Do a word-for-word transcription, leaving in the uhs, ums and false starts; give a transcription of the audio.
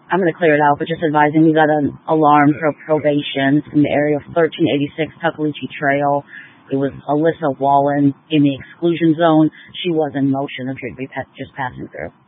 I'm going to clear it out, but just advising we got an alarm for probation in the area of thirteen eighty-six Tuckaleechee Trail. It was Alyssa Wallen in the exclusion zone. She was in motion. Appeared to be pa- just passing through.